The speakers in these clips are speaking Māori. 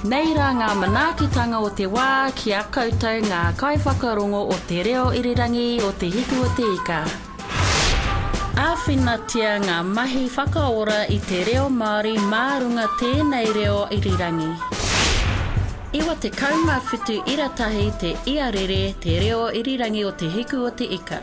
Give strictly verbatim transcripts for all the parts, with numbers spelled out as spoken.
Nei rā ngā manaakitanga o te wā ki a koutou ngā kaiwhakarongo o te reo irirangi o te hiku o te ika. Āwhinatia ngā mahi whakaora i te reo Māori mā runga tēnei reo irirangi. Iwa te kaunga whitu iratahi te iarere te reo irirangi o te hiku o te ika.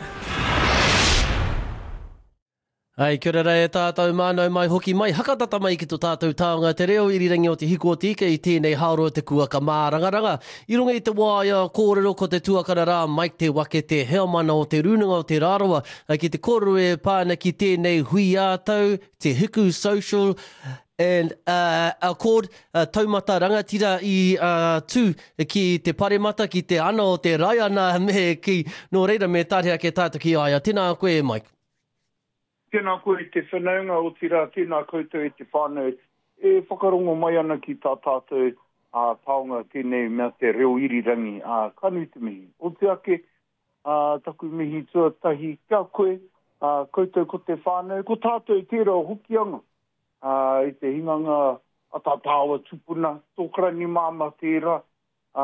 Ai, kia ora e tātou mānau mai hoki mai. Hakatata mai ki tō tātou taonga te reo irirangi o te hiku o te ika i tēnei haoro te kuaka mārangaranga. I runga i te wāia kōrero ko te tuakara rā Mike te wake te heomana o te runanga o te rāroa. Ki te kōrero e pāna ki tēnei hui ātau, te hiku social and uh, accord uh, taumata rangatira i uh, tū ki te paremata ki te ana o te raiana me ki no reira me tātea ke tātou ki aia. Tēnā koe, Mike. Tēnā koe i te whanaunga o tira, tēnā koutou i te whānau. E whakarongo mai ana ki tā tātou a taonga tēnei mea te reo irirangi a kanu te mihi. O te ake, a, taku mihi tuatahi kia koe, a, koutou ko te whānau, ko tātou tērā hokianga. A, I te hinganga atatāwa tupuna, tōkarani māma tērā, a,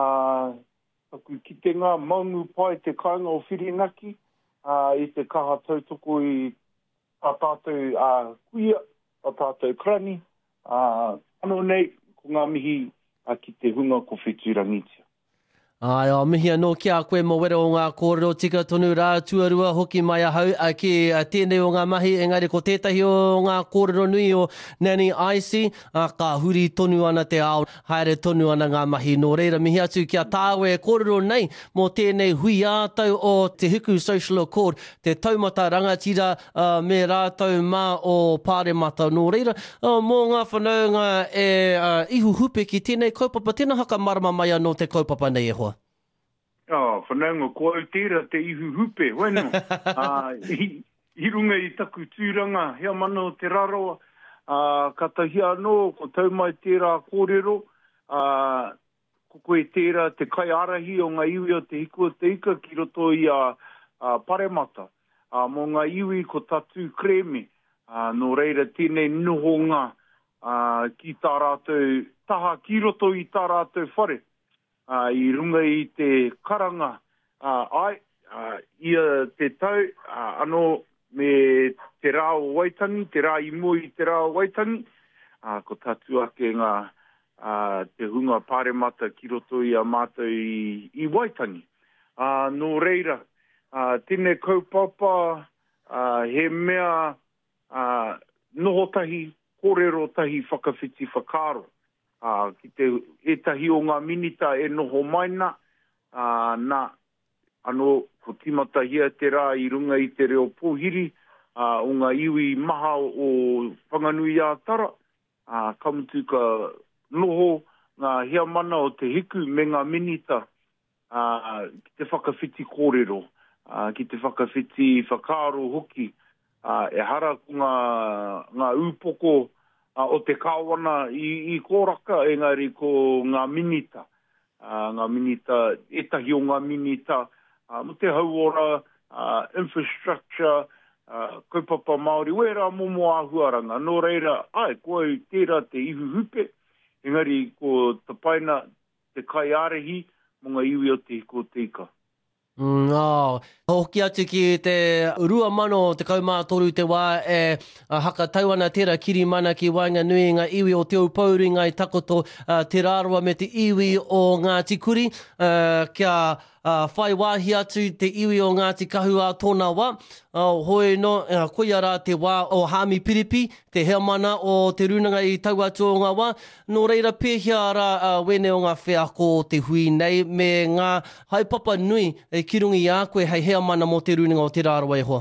taku ki te ngā maungu pai te kainga o Whirinaki, a, i te kaha tautoko i a tātou uh, kuia, a tātou krani, uh, ano nei, ko ngā mihi uh, ki te hunga ko whetūrangitia. Ai, o mihi anō kia koe mo wera o ngā kōrero tika tonu rā tuarua hoki mai ahau a ki a tēnei o ngā mahi, engari ko tētahi o ngā kōrero nui o Nani Aisi, a ka huri tonu ana te ao, haere tonu ana ngā mahi no reira. Mihi atu kia tāwe kōrero nei mo tēnei hui ātau o te hiku social accord, te taumata rangatira uh, me rātau mā o pāremata no reira. Uh, mō ngā whanaunga e uh, ihu hupe ki tēnei kaupapa, tēnā haka marama mai anō te kaupapa nei e hoa. Ah, whanaunga, ko au tērā te ihu hupe, weno. uh, i, I runga i taku tūranga, hea mana o te raroa, uh, ka tahi anō, ko taumai tērā kōrero, uh, ko koe tērā te kai arahi o ngā iwi o te hiku o te ika ki roto i a uh, paremata. Uh, mō ngā iwi ko tatu kreme, uh, no reira tēnei nohonga uh, ki tā rātou taha, ki roto i tā rātou whare. Uh, I runga i te karanga uh, ai, uh, ia te tau, uh, ano me te rā o Waitangi, te rā i mua i te rā o Waitangi, uh, ko tatu ake ngā uh, te hunga pāremata ki roto i a mātou i, i Waitangi. Uh, no reira, uh, tēnei kaupapa, uh, he mea uh, noho tahi, kōrero tahi whakawhiti whakaro. Uh, ki te etahi o ngā minita e noho maina, uh, nā ano ko timata hia te rā i runga i te reo pōhiri, uh, o ngā iwi maha o Whanganui a Tara, uh, kamutu ka noho ngā hea mana o te hiku me ngā minita uh, ki te whakawhiti kōrero, uh, ki te whakawhiti whakaro hoki, uh, e hara ko ngā, ngā upoko Uh, o te kāwana i, i kōraka, engari ko ngā minita. Uh, ngā minita, etahi o ngā minita, uh, mo te hauora, uh, infrastructure, uh, kaupapa Māori, wera momo āhuaranga. Nō reira, ai, koe tērā te ihu hupe, engari ko te paina, te kai arehi, mo ngā iwi o te hiko te ika. Mm, oh. Hoki atu ki te rua mano te kaumātoru te wā e uh, haka tauana tērā kiri mana ki Wainga Nui ngā iwi o te upauri ngai takoto uh, te rāroa me te iwi o ngā tikuri uh, kia uh, whai wāhi atu te iwi o ngā tikahu a tōna wā uh, hoi no uh, koe ara te wā o Hami Piripi te hea mana o te runanga i tau atu o ngā wā no reira pēhia ara uh, wene o ngā wheako o te hui nei me ngā haipapa nui e kirungi a koe hei hea mana mo te runanga o te rāroa e hoa.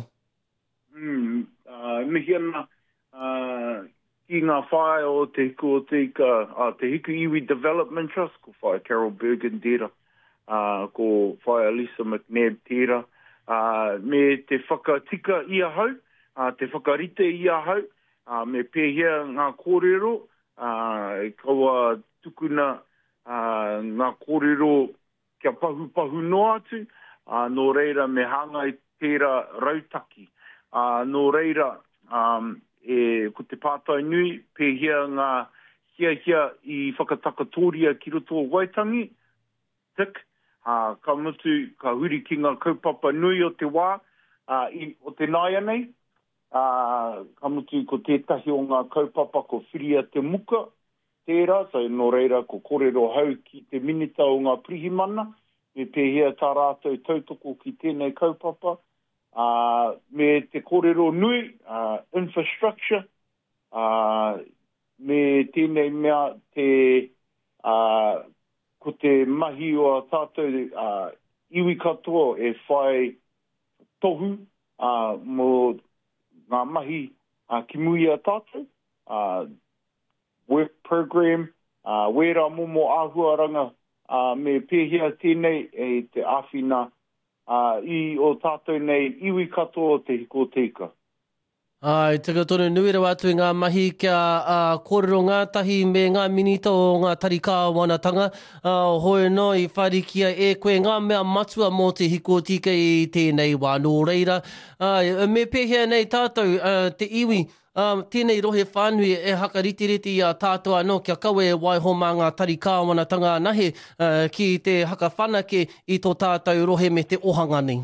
Mm, uh, mihi ana, uh, ki ngā whae o te hiku o te ika, uh, te hiku iwi Development Trust, ko whae Carol Bergen tērā, uh, ko whae Elisa McNabb tērā, uh, me te whakatika i a hau, uh, te whakarite i a hau, uh, me pēhea ngā kōrero, uh, kaua tukuna uh, ngā kōrero kia pahu pahu no atu, Uh, no reira me hanga i tērā rautaki. Uh, no reira, um, e, ko te pātai nui, pēhea ngā hia hia i whakatakatoria ki roto o Waitangi, tik, uh, ka mutu, ka huri ki ngā kaupapa nui o te wā, uh, i, o te naia nei, uh, ka mutu ko tētahi o ngā kaupapa ko whiria te muka, tērā, so no reira ko kōrero hau ki te minita o ngā prihimana, me pēhea tā rātou tautoko ki tēnei kaupapa, uh, me te kōrero nui, uh, infrastructure, uh, me tēnei mea te, uh, ko te mahi o a tātou uh, iwi katoa e whai tohu uh, mo ngā mahi uh, ki mui a tātou, uh, work program, uh, wera momo āhuaranga, uh, me pēhea tēnei e te āwhina uh, i o tātou nei iwi katoa te hiko teika. Ai, tika tonu nui rawa atu ngā mahi kia uh, kōrero ngātahi me ngā minita o ngā tarikāwanatanga. Uh, hoi no i wharikia e koe ngā mea matua mō te hiko tika i tēnei wā nō reira. Uh, me pēhea nei tātou uh, te iwi, um, tēnei rohe whānui e haka ritiriti a tātou anō kia kawe waiho mā ngā tarikāwanatanga nahe uh, ki te haka whanake i tō tātou rohe me te ohanga nei.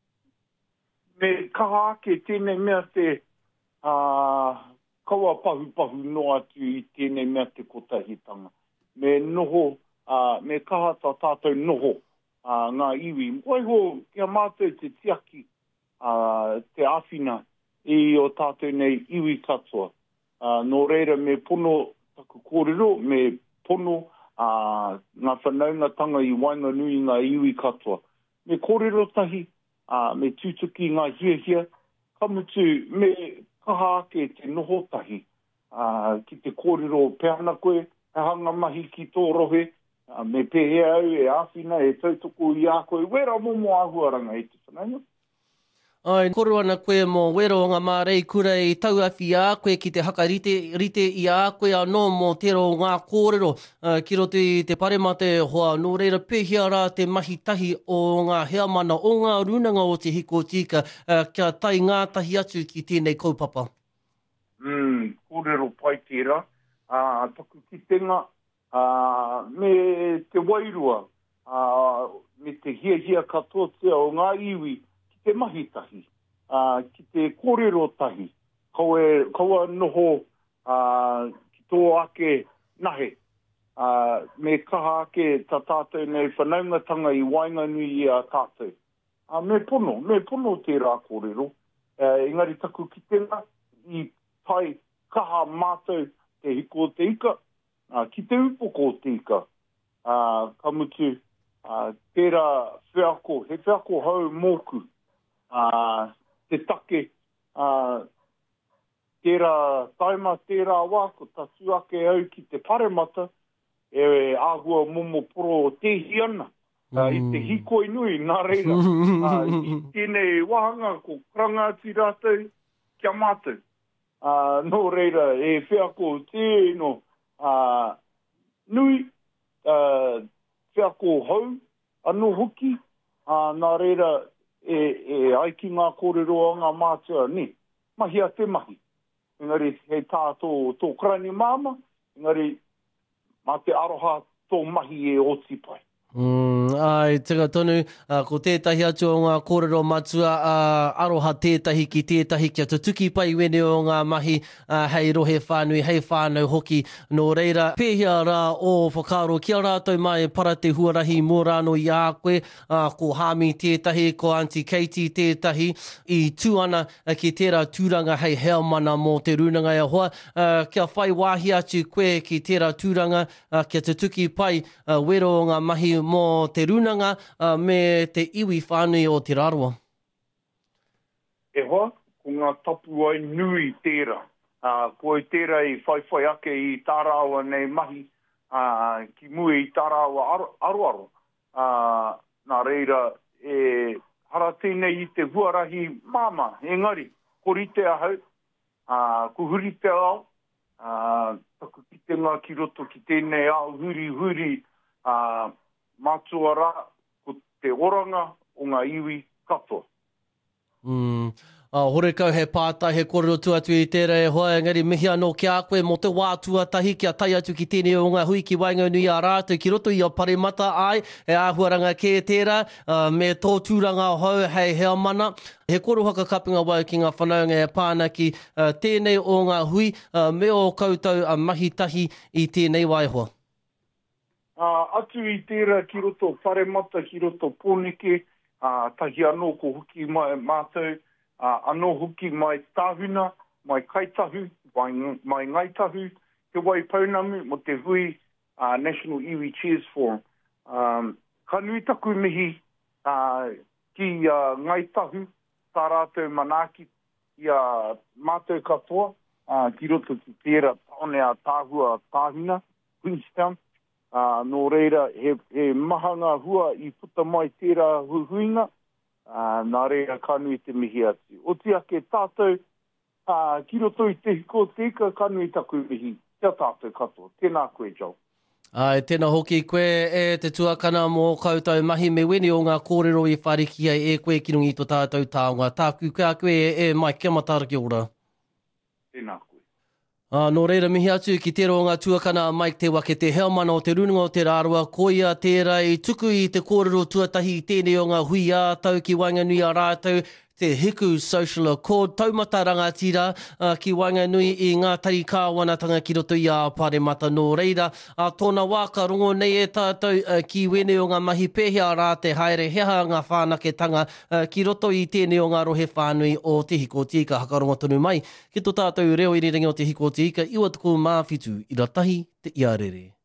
Me kaha ake tēnei mea te Uh, kaua pahu pahu no atu i tēnei mea te kotahitanga. Me noho, uh, me kaha tā tātou noho uh, ngā iwi. Waiho kia mātou te tiaki, uh, te āwhina i o tātou nei iwi katoa. Uh, no reira me pono taku kōrero, me pono uh, ngā whanaungatanga i Wainganui ngā iwi katoa. Me kōrero tahi, uh, me tūtuki ngā hia hia, kamutu me kaha ake te noho tahi, uh, ki te kōrero peana koe, e hanga mahi ki tō rohe, uh, me pēhea au e āwhina, e tautoko i a koe, wera momo āhuaranga e te whanaunga. Ai, koro ana koe mō wero ngā mārei kura i tauawhi a koe ki te haka rite, rite i a koe anō mō tero ngā kōrero uh, ki roto i te paremate hoa nō reira pēhea rā te mahi tahi o ngā heamana o ngā runanga o te hiko tika uh, kia tai ngā tahi atu ki tēnei kaupapa. Mm, kōrero pai tērā, uh, taku ki tenga, uh, me te wairua, uh, me te hia hia katoa o ngā iwi, te mahi tahi, uh, ki te kōrero tahi, kaua, kaua noho uh, ki tō ake nahe, uh, me kaha ake tā tātou nei whanaungatanga i Wainganui i a tātou. Uh, me pono, me pono tērā kōrero, uh, engari taku ki tenga, i tai kaha mātou te hiko te ika, uh, ki te upoko te ika, uh, ka mutu, uh, tērā whiako, he whiako hau mōku, Uh, te take, uh, tērā taima, tērā wā, ko tatu ake au ki te paremata, e āhua momo poro tehi ana, uh, mm. i te hiko inui, nā reira. uh, I tēnei wahanga ko krangāti rātou kia mātou. Uh, no reira, e whiako tēno uh, nui, uh, whiako hau, anō hoki, uh, nā reira, e, e aiki ngā kōrero o ngā mātua ni, mahi a te mahi. Engari, hei tā tō, tō krani māma, engari, mā te aroha tō mahi e oti pai. Mm, ai, tika tonu, uh, ko tētahi atu o ngā kōrero matua, uh, aroha tētahi ki tētahi kia tutuki pai wene o ngā mahi, uh, hei rohe whānui, hei whānau hoki, no reira. Pēhea rā o whakaro kia rātou mai para te huarahi mōrano i a koe, uh, ko Hami tētahi, ko Auntie Katie tētahi, i tūana uh, ki tērā tūranga hei heamana mō te runanga e hoa. Uh, kia whai wāhi atu koe ki tērā tūranga, uh, kia tutuki pai, uh, wero o ngā mahi mō te runanga uh, me te iwi whānui o te raroa. E hoa, ko ngā tapu ai nui tērā. Uh, ko i tērā i whaiwhai ake i tārawa nei mahi, uh, ki mui i tārawa aroaro. Uh, nā reira, e hara tēnei i te huarahi māma, engari, ko rite ahau, uh, ko hurite au, uh, taku ki te ngā ki roto ki tēnei au huri huri, uh, mātua rā ko te oranga o ngā iwi katoa. Mm. Uh, hore kau he pātai he kōrero tuatu i tērā e hoa, engari mihi anō ki a koe mo te wā tuatahi kia tai atu ki tēnei o ngā hui ki wainga nui a rātou ki roto i a Paremata ai, e āhuaranga kē tērā, uh, me tō tūranga hau hei hea mana. He koro haka kapinga wai ki ngā whanaunga e pānaki uh, tēnei o ngā hui, uh, me o koutou a mahitahi i tēnei waihoa. Uh, atu i tērā ki roto Paremata, ki roto Pōneke, uh, tahi anō ko huki mai mātou, Uh, anō huki mai tāhuna, mai kaitahu, mai, mai ngaitahu, te wai paunamu mo te hui uh, National Iwi Cheers Forum. Um, ka nui taku mihi uh, ki uh, ngaitahu, tā rātou manaaki i a uh, mātou katoa, uh, ki roto ki tērā taone a tāhua tāhuna, Queenstown. Uh, nō reira, he, he mahanga hua i puta mai tērā huhuinga, Uh, nā reira kanui te mihi atu. O tia ke tātou, uh, ki roto i te hiko tika, kanui taku mihi, tia tātou katoa. Tēnā koe, Joe. Ai, tēnā hoki koe e te tuakana mō koutou mahi me weni o ngā kōrero i whariki ai e koe ki rungi tō tātou tāonga. Tāku kia koe e, e mai kia matara ki ora. Tēnā koe. Uh, nō reira mihi atu ki tēro o ngā tuakana Mike te wake te hea mana o te rununga o te rārua koia tērā i tuku i te kōrero tuatahi i tēnei o ngā hui ātau ki Wainganui a rātou te Hiku Social Accord taumata rangatira uh, ki Wainganui i ngā tari kāwanatanga ki roto i a Paremata nō reira. Uh, tōna wāka rongo nei e tātou uh, ki wene o ngā mahi pēhea rā te haere heha ngā whānaketanga uh, ki roto i tēnei o ngā rohe whānui o te hiko tika hakarongo tonu mai. Ki tō tātou reo irirangi o te hiko tika, iwa tuku māwhitu i ratahi te iarere.